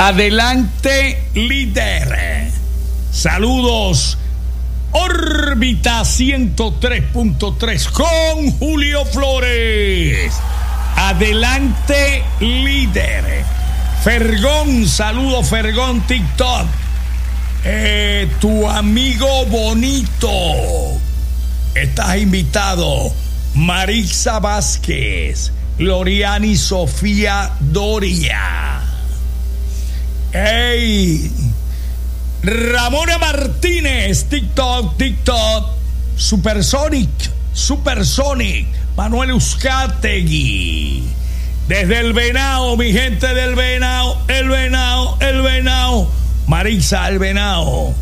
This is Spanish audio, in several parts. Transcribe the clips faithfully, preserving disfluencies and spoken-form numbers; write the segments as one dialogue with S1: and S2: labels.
S1: Adelante, líder. Saludos. Órbita ciento tres punto tres con Julio Flores. Adelante, líder. Fergón, saludo Fergón TikTok. Eh, tu amigo bonito. Estás invitado. Marisa Vázquez, Gloriani Sofía Doria. ¡Ey! Ramona Martínez, TikTok, TikTok. Supersonic, Supersonic. Manuel Uzcategui. Desde el Venao, mi gente del Venao, el Venao, el Venao. Marisa, el Venao.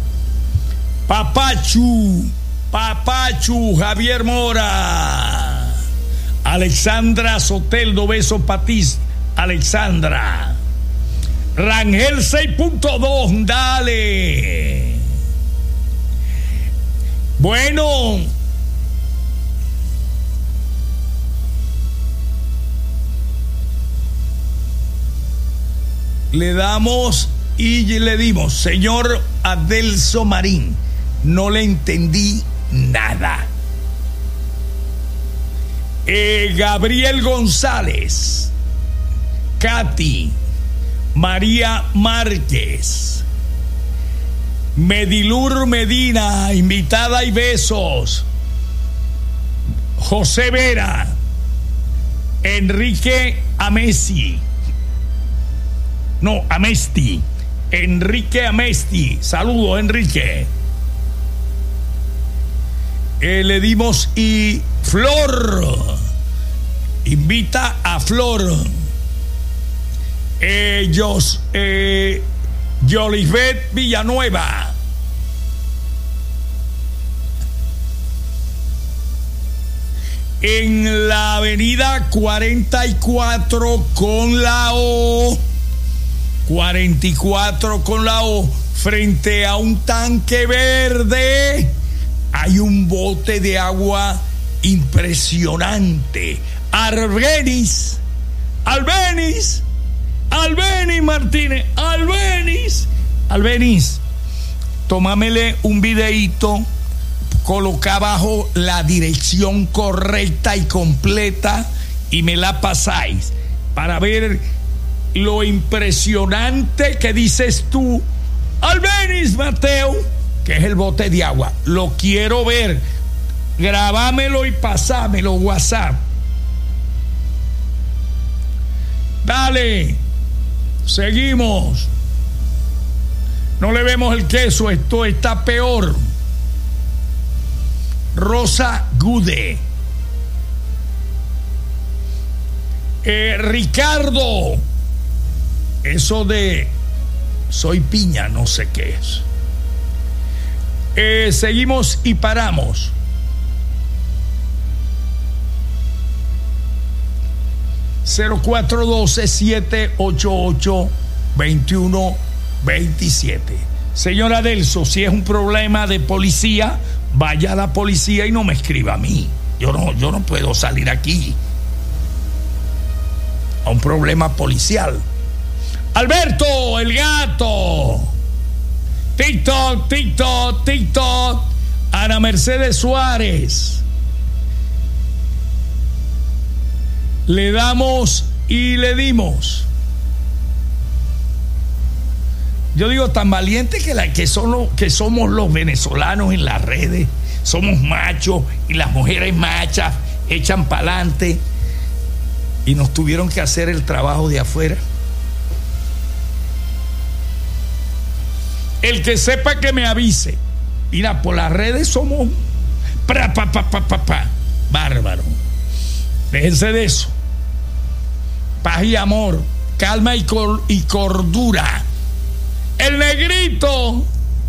S1: Papachu, Papachu, Javier Mora. Alexandra Soteldo, beso patiz, Alexandra. Rangel seis punto dos, dale. Bueno, le damos y le dimos. Señor Adelso Marín, no le entendí nada. Eh, Gabriel González, Katy, María Márquez, Medilur Medina, invitada y besos. José Vera, Enrique Amesti, no, Amesti, Enrique Amesti, saludo Enrique. Eh, le dimos y Flor, invita a Flor. Ellos, eh, Yolisbeth Villanueva. En la avenida cuarenta y cuatro con la O, cuarenta y cuatro con la O, frente a un tanque verde, hay un bote de agua impresionante. Arbenis, Albenis, Albenis Martínez, Albenis, Albenis, tómamele un videíto, coloca abajo la dirección correcta y completa y me la pasáis para ver lo impresionante que dices tú, Albenis Mateo, que es el bote de agua. Lo quiero ver, grabámelo y pasámelo WhatsApp. Dale, seguimos. No le vemos el queso, esto está peor. Rosa Gude, eh, Ricardo, eso de soy piña, no sé qué es. Eh, seguimos y paramos. cero cuatro uno dos, siete ocho ocho, dos uno dos siete. Señora Adelso, si es un problema de policía, vaya a la policía y no me escriba a mí. Yo no, yo no puedo salir aquí a un problema policial. Alberto, el gato. TikTok, TikTok, TikTok. Ana Mercedes Suárez. Le damos y le dimos. Yo digo, tan valiente que, la, que, son los, que somos los venezolanos en las redes. Somos machos y las mujeres machas echan para adelante y nos tuvieron que hacer el trabajo de afuera. El que sepa que me avise. Mira, por las redes somos pra, pa, pa, pa, pa, pa. Bárbaro. Déjense de eso. Paz y amor, calma y, cor- y cordura. El negrito.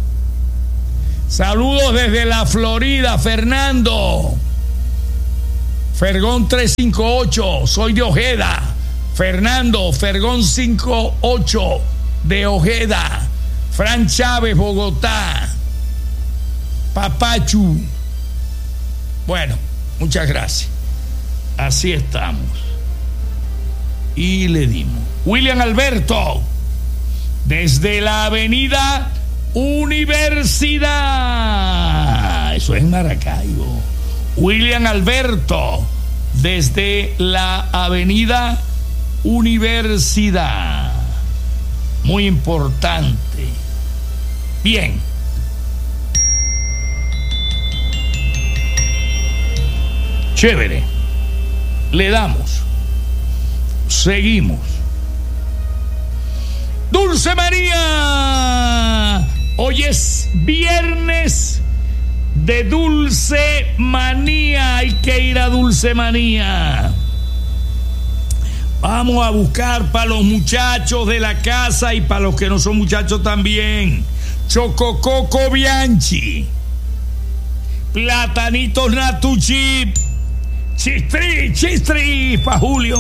S1: Saludos desde la Florida, Fernando. Fergón trescientos cincuenta y ocho, soy de Ojeda. Fernando, Fergón cincuenta y ocho de Ojeda. Fran Chávez, Bogotá. Papachu. Bueno, muchas gracias. Así estamos. Y le dimos. William Alberto. desde la avenida Universidad, eso es en Maracaibo. William Alberto, desde la avenida Universidad. Muy importante. Bien. Chévere. Le damos. Seguimos. Dulce María. Hoy es viernes de Dulce Manía. Hay que ir a Dulce Manía. Vamos a buscar para los muchachos de la casa y para los que no son muchachos también. Chocococo Bianchi, platanitos Natuchip, chistri, chistri para Julio,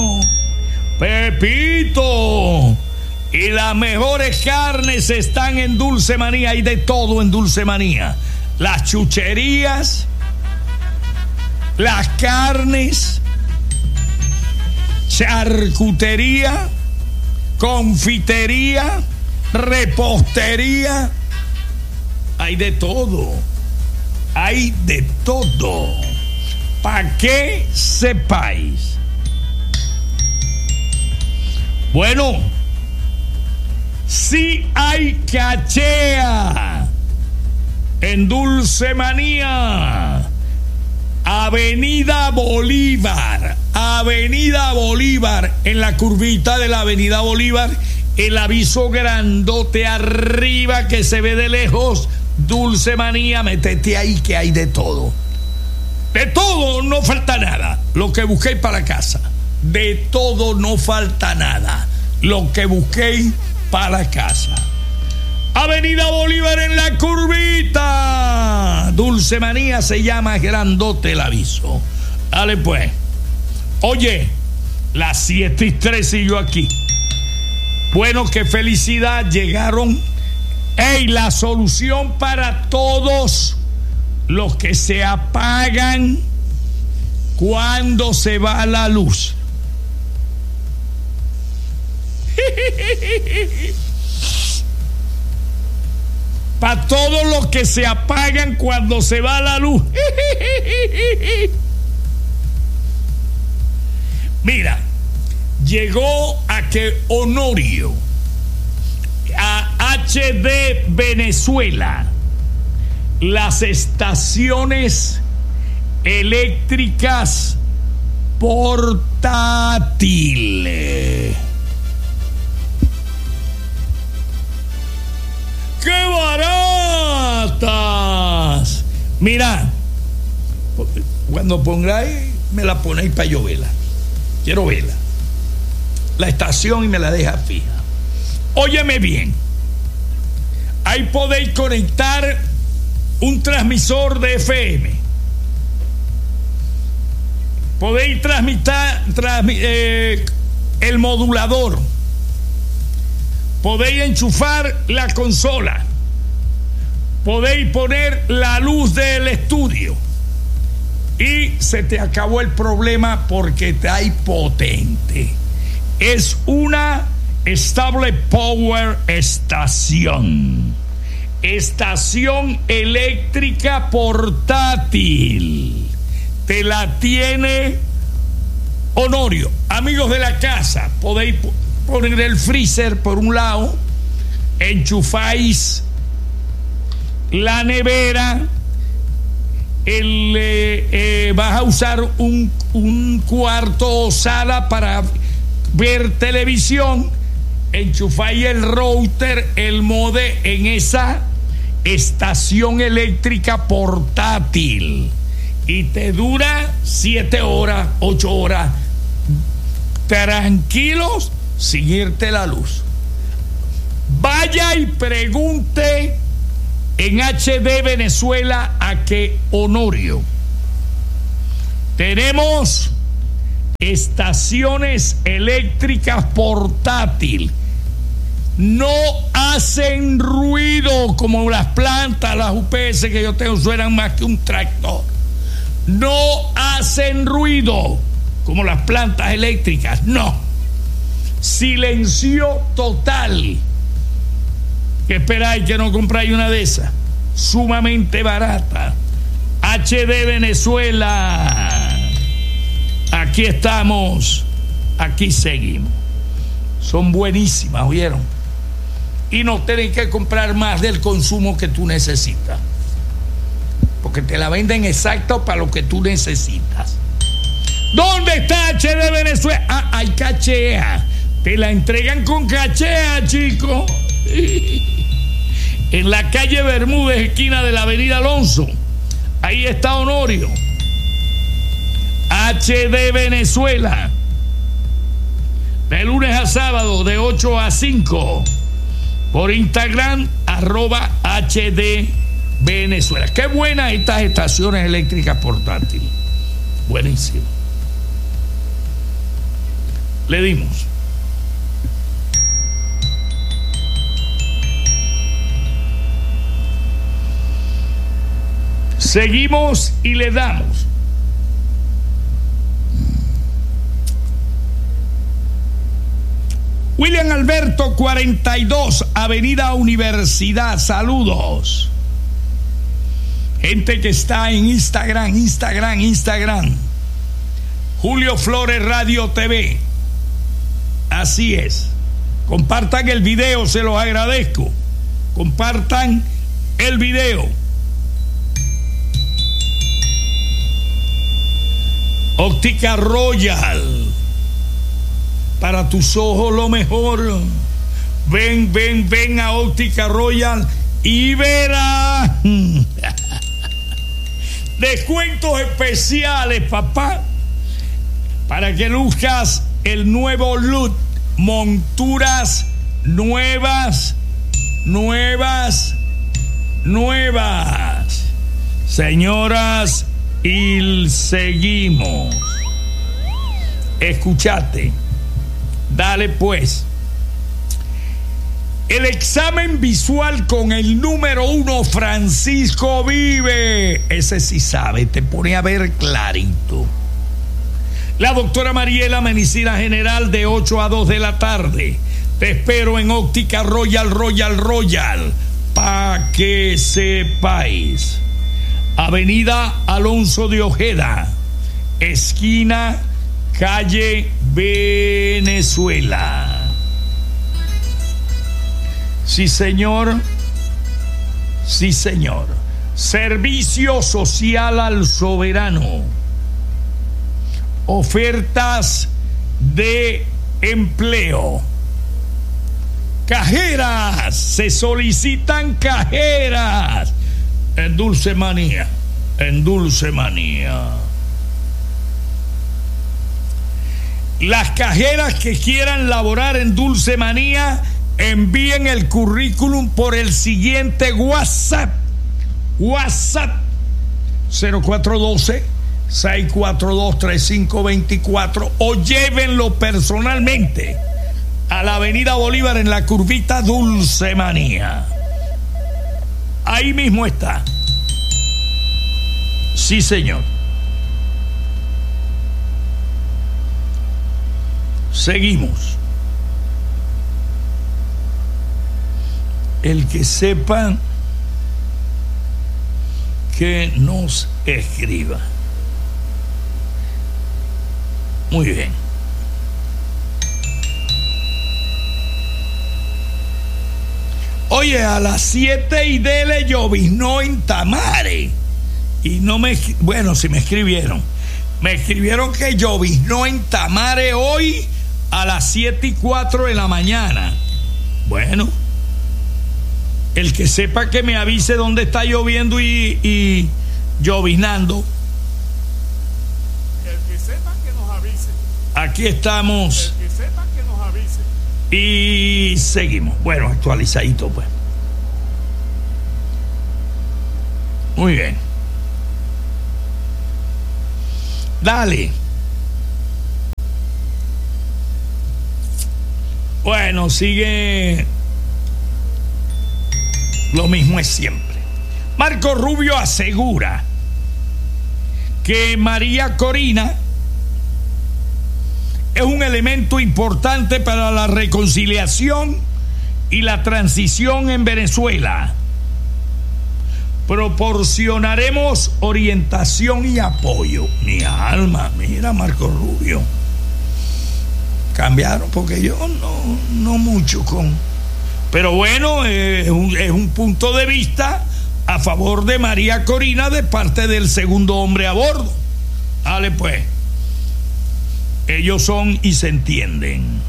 S1: Pepito. Y las mejores carnes están en Dulce Manía. Hay de todo en Dulce Manía. Las chucherías, las carnes, charcutería, confitería, repostería. Hay de todo. Hay de todo. ¿Para qué sepáis? Bueno, sí hay cachea en Dulce Manía. Avenida Bolívar, Avenida Bolívar, en la curvita de la Avenida Bolívar, el aviso grandote arriba que se ve de lejos, Dulce Manía, métete ahí que hay de todo. De todo, no falta nada, lo que busquéis para casa. De todo, no falta nada, lo que busquéis para casa. Avenida Bolívar en la curvita. Dulce Manía se llama, grandote el aviso. Dale pues. Oye, las siete y tres y yo aquí. Bueno, qué felicidad, llegaron. Ey, la solución para todos los que se apagan cuando se va la luz. Para todos los que se apagan cuando se va la luz. Mira, llegó a que Honorio, a H D Venezuela, las estaciones eléctricas portátiles. ¡Qué baratas! Mira, cuando pongáis, me la ponéis para yo verla. Quiero verla. La estación y me la deja fija. Óyeme bien. Ahí podéis conectar un transmisor de F M. Podéis transmitir transmi, eh, el modulador. Podéis enchufar la consola. Podéis poner la luz del estudio. Y se te acabó el problema porque está potente. Es una Stable Power Estación. Estación eléctrica portátil. Te la tiene Honorio. Amigos de la casa, podéis poner el freezer por un lado, enchufáis la nevera, el, eh, eh, vas a usar un, un cuarto o sala para ver televisión, enchufáis el router, el modem en esa estación eléctrica portátil y te dura siete horas, ocho horas, tranquilos, sin irte la luz. Vaya y pregunte en H D Venezuela a que Honorio. Tenemos estaciones eléctricas portátil. No hacen ruido como las plantas, las U P S que yo tengo, suenan más que un tractor. No hacen ruido como las plantas eléctricas, no. Silencio total. ¿Qué esperáis que no compráis una de esas? Sumamente barata. H D Venezuela. Aquí estamos, aquí seguimos. Son buenísimas, ¿oyeron? Y no tenéis que comprar más del consumo que tú necesitas, porque te la venden exacto para lo que tú necesitas. ¿Dónde está H D Venezuela? Ah, hay cachea. Te la entregan con cachea, chico. En la calle Bermúdez, esquina de la avenida Alonso. Ahí está Honorio. H D Venezuela. De lunes a sábado, de ocho a cinco. Por Instagram, arroba H D Venezuela. Qué buenas estas estaciones eléctricas portátiles. Buenísimo. Le dimos. Seguimos y le damos. William Alberto cuarenta y dos, Avenida Universidad. Saludos. Gente que está en Instagram, Instagram, Instagram. Julio Flores Radio T V. Así es. Compartan el video, se los agradezco. Compartan el video. Óptica Royal. Para tus ojos lo mejor. Ven, ven, ven a Óptica Royal y verás descuentos especiales, papá, para que luzcas el nuevo look. Monturas nuevas, nuevas, nuevas. Señoras, y seguimos. Escuchate. Dale pues. El examen visual con el número uno, Francisco Vive. Ese sí sabe, te pone a ver clarito. La doctora Mariela, medicina general, de ocho a dos de la tarde. Te espero en Óptica Royal, Royal, Royal. Pa' que sepáis. Avenida Alonso de Ojeda, esquina calle Venezuela. Sí, señor. Sí, señor. Servicio social al soberano. Ofertas de empleo. Cajeras. Se solicitan cajeras. En Dulce Manía. En Dulce Manía. Las cajeras que quieran laborar en Dulce Manía, envíen el currículum por el siguiente WhatsApp. WhatsApp cero cuatro uno dos, seis cuatro dos, tres cinco dos cuatro o llévenlo personalmente a la avenida Bolívar en la curvita Dulce Manía. Ahí mismo está. Sí, señor. Seguimos. El que sepa, que nos escriba. Muy bien. Oye, a las siete y dele lloviznó en Tamare. Y no me... Bueno, si me escribieron. Me escribieron que lloviznó en Tamare hoy a las siete y cuatro de la mañana. Bueno, el que sepa que me avise dónde está lloviendo y, y lloviznando.
S2: El que sepa que nos avise.
S1: Aquí estamos.
S2: El que sepa que nos avise.
S1: Y seguimos. Bueno, actualizadito pues. Muy bien. Dale. Bueno, sigue lo mismo es siempre. Marco Rubio asegura que María Corina es un elemento importante para la reconciliación y la transición en Venezuela. Proporcionaremos orientación y apoyo. Mi alma, mira, Marco Rubio. Cambiaron porque yo no, no mucho con... Pero bueno, eh, es, un, es un punto de vista a favor de María Corina de parte del segundo hombre a bordo. Dale pues. Ellos son y se entienden.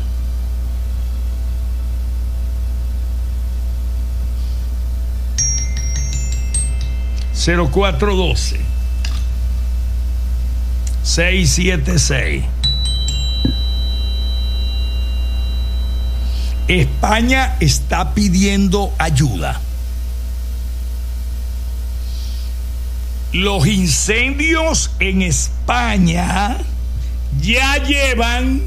S1: cero cuatro doce seis siete seis. España está pidiendo ayuda. Los incendios en España ya llevan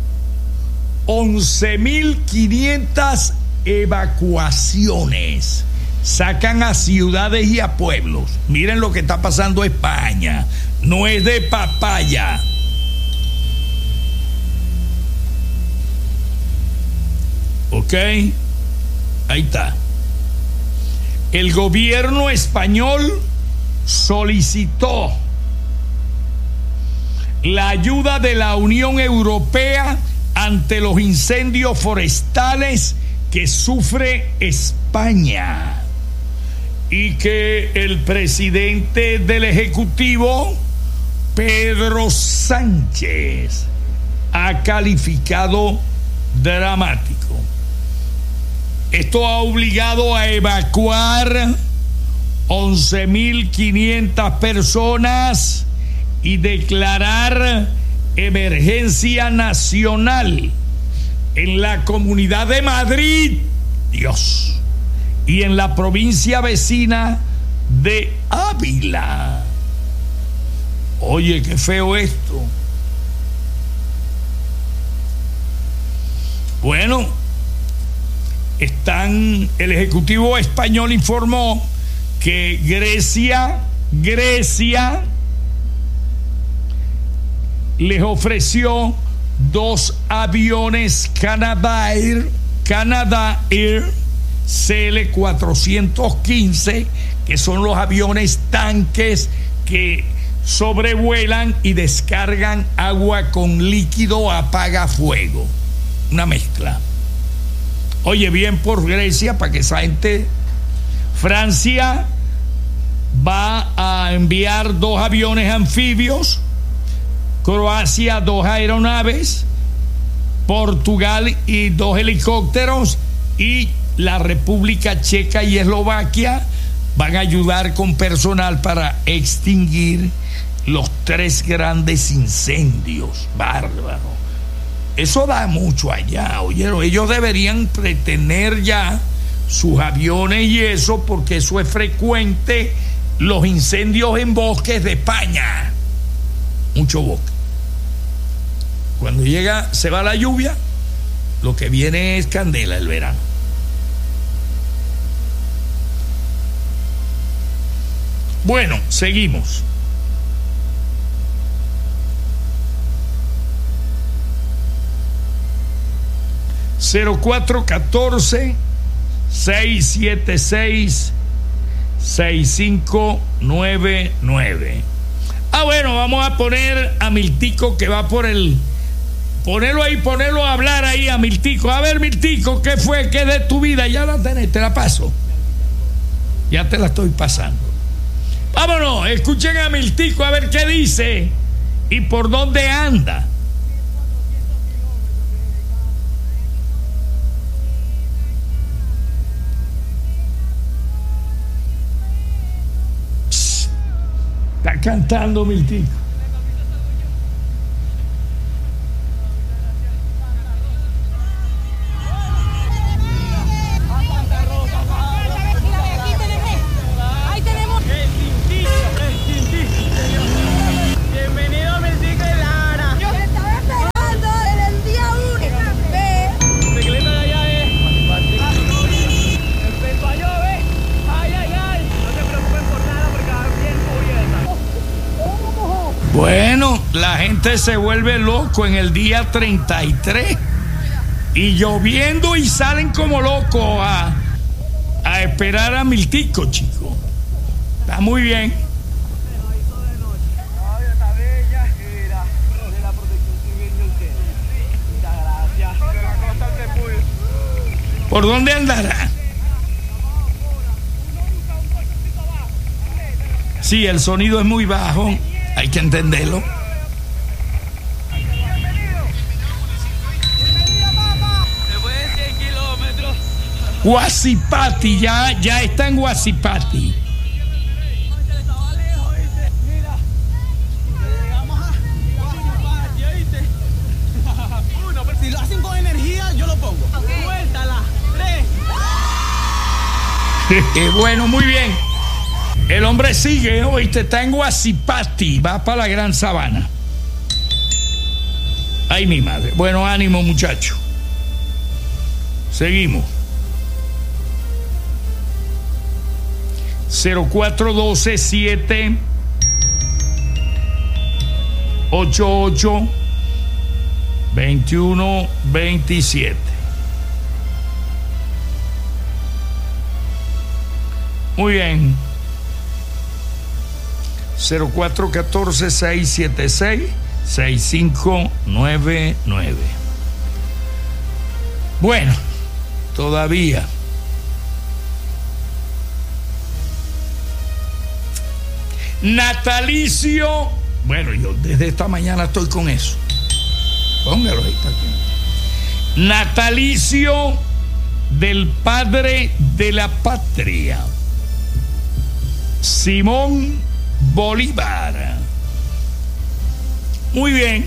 S1: once mil quinientas evacuaciones. Sacan a ciudades y a pueblos. Miren lo que está pasando en España. No es de papaya. ¿Ok? Ahí está. El gobierno español solicitó la ayuda de la Unión Europea ante los incendios forestales que sufre España, y que el presidente del Ejecutivo, Pedro Sánchez, ha calificado dramático. Esto ha obligado a evacuar once mil quinientas personas y declarar emergencia nacional en la Comunidad de Madrid, Dios, y en la provincia vecina de Ávila. Oye, qué feo esto. Bueno, están, el Ejecutivo español informó que Grecia, Grecia les ofreció dos aviones Canadair, Canadair C L cuatrocientos quince, que son los aviones tanques que sobrevuelan y descargan agua con líquido apagafuego. Una mezcla. Oye, bien por Grecia, para que esa gente. Francia va a enviar dos aviones anfibios, Croacia dos aeronaves, Portugal y dos helicópteros, y la República Checa y Eslovaquia van a ayudar con personal para extinguir los tres grandes incendios. Bárbaro. Eso da mucho allá, oyeron. Ellos deberían retener ya sus aviones y eso, porque eso es frecuente, los incendios en bosques de España. Mucho bosque. Cuando llega, se va la lluvia, lo que viene es candela el verano. Bueno, seguimos. cero cuatro catorce seis siete seis seis cinco nueve nueve. Ah, bueno, vamos a poner a Miltico, que va por el... Ponelo ahí, ponelo a hablar ahí a Miltico. A ver, Miltico, ¿qué fue? ¿Qué de tu vida? Ya la tenés, te la paso. Ya te la estoy pasando. Vámonos, escuchen a Miltico a ver qué dice y por dónde anda. Está cantando Miltico.
S3: Ahí tenemos el Tintito, el Tintito. Bienvenido a Miltico y Lara. Yo te estaba esperando desde el día uno. Ve. El secreto de allá es. Empezó a llover. Ay, ay, ay. No te preocupes por nada porque va bien cubierta.
S1: Bueno, la gente se vuelve loco en el día treinta y tres. Y lloviendo y salen como locos a, a esperar a Miltico, chico. Está muy bien. ¿Por dónde andará? Sí, el sonido es muy bajo, hay que entenderlo. Guasipati, ya, ya está en Guasipati.
S4: Uno, pero si lo hacen con energía, yo lo pongo. Okay. Suéltala. Tres.
S1: Bueno, muy bien. El hombre sigue, oíste, está en Guasipati, va para la Gran Sabana. Ay, mi madre. Bueno, ánimo, muchacho. Seguimos. cero cuatro uno dos siete ocho ocho dos uno dos siete. Muy bien. cero cuatro uno cuatro seis siete seis seis cinco nueve nueve. Bueno, todavía. Natalicio. Bueno, yo desde esta mañana estoy con eso. Póngalo ahí para que... Natalicio del padre de la patria, Simón Bolívar. Muy bien.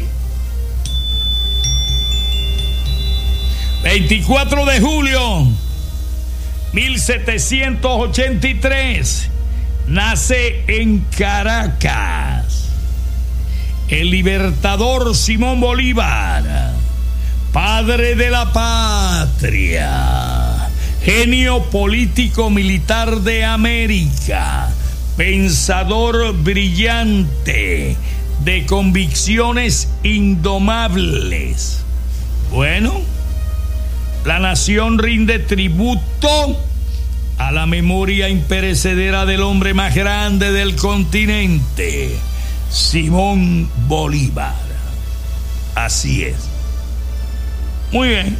S1: veinticuatro de julio mil setecientos ochenta y tres. Nace en Caracas el libertador Simón Bolívar, padre de la patria, genio político militar de América, pensador brillante, de convicciones indomables. Bueno, la nación rinde tributo a la memoria imperecedera del hombre más grande del continente, Simón Bolívar. Así es. Muy bien.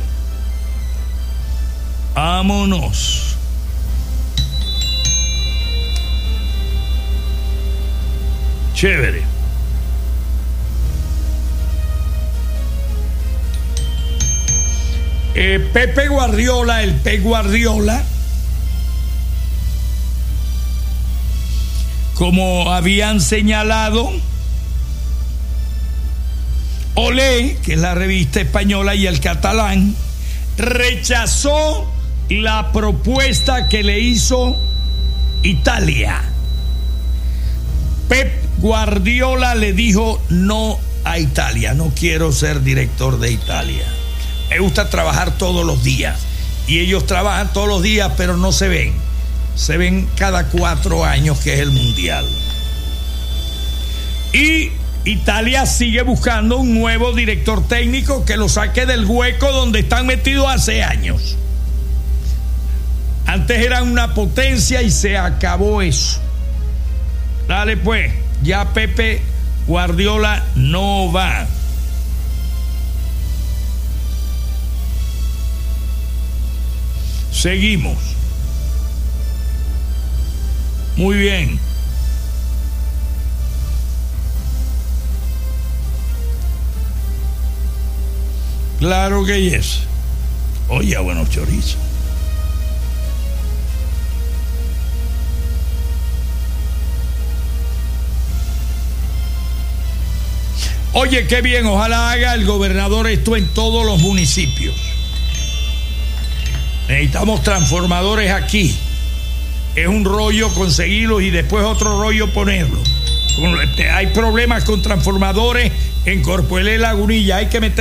S1: Vámonos. Chévere. Eh, Pepe Guardiola, el Pep Guardiola, como habían señalado, Olé, que es la revista española, y el Catalán, rechazó la propuesta que le hizo Italia. Pep Guardiola le dijo no a Italia. No quiero ser director de Italia. Me gusta trabajar todos los días. Y ellos trabajan todos los días, pero no se ven. Se ven cada cuatro años, que es el mundial. Y Italia sigue buscando un nuevo director técnico que lo saque del hueco donde están metidos hace años. Antes eran una potencia y se acabó eso. Dale pues, ya Pepe Guardiola no va. Seguimos. Muy bien. Claro que es. Oye, buenos chorizos. Oye, qué bien, ojalá haga el gobernador esto en todos los municipios. Necesitamos transformadores aquí. Es un rollo conseguirlos y después otro rollo ponerlos. Hay problemas con transformadores en Corpuelé, Lagunilla. Hay que meter